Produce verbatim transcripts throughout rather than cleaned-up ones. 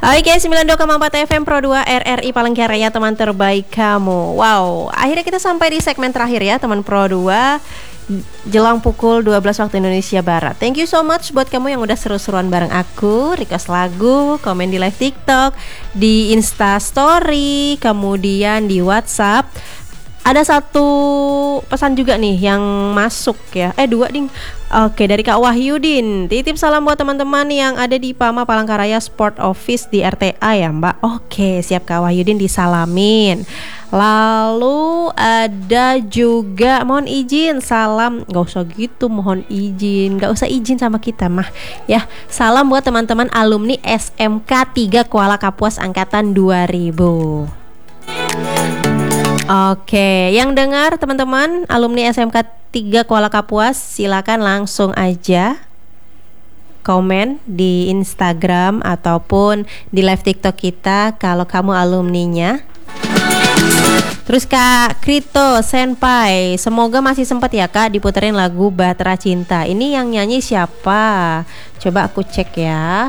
Oke, sembilan puluh dua koma empat F M Pro dua R R I Palangkaraya, teman terbaik kamu. Wow, akhirnya kita sampai di segmen terakhir ya teman Pro dua, jelang pukul dua belas waktu Indonesia Barat. Thank you so much buat kamu yang udah seru-seruan bareng aku, request lagu, komen di live TikTok, di Insta Story, kemudian di WhatsApp. Ada satu pesan juga nih yang masuk ya. Eh dua ding. Oke, dari Kak Wahyudin. Titip salam buat teman-teman yang ada di Pama Palangkaraya Sport Office di R T A ya Mbak. Oke, siap Kak Wahyudin, disalamin. Lalu ada juga mohon izin salam. Gak usah gitu mohon izin, gak usah izin sama kita mah ya. Salam buat teman-teman alumni S M K tiga Kuala Kapuas angkatan dua ribu. Oke, yang dengar teman-teman alumni S M K tiga Kuala Kapuas, silakan langsung aja komen di Instagram ataupun di live TikTok kita kalau kamu alumninya. Terus Kak Krito Senpai, semoga masih sempat ya Kak diputerin lagu Bahtera Cinta. Ini yang nyanyi siapa? Coba aku cek ya.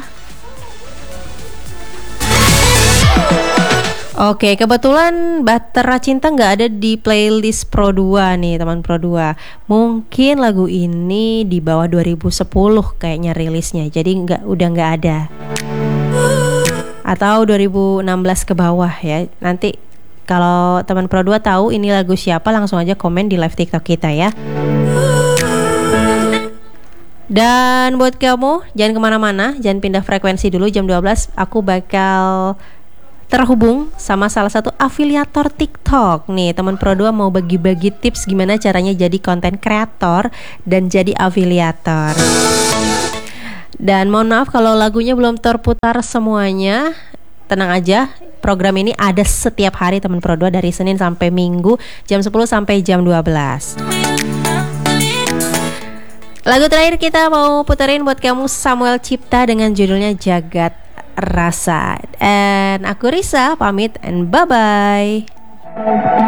Oke, kebetulan Bahtera Cinta nggak ada di playlist Pro dua nih teman Pro dua. Mungkin lagu ini di bawah dua ribu sepuluh kayaknya rilisnya, jadi nggak udah nggak ada. Atau dua ribu enam belas ke bawah ya. Nanti kalau teman Pro dua tahu ini lagu siapa, langsung aja komen di live TikTok kita ya. Dan buat kamu jangan kemana-mana, jangan pindah frekuensi dulu. Jam dua belas aku bakal terhubung sama salah satu afiliator TikTok. Nih teman Pro dua mau bagi-bagi tips gimana caranya jadi konten kreator dan jadi afiliator. Dan mohon maaf kalau lagunya belum terputar semuanya. Tenang aja, program ini ada setiap hari teman Pro dua dari Senin sampai Minggu jam sepuluh sampai jam dua belas. Lagu terakhir kita mau puterin buat kamu Samuel Cipta dengan judulnya Jagat Rasa. And aku Risa pamit and bye bye.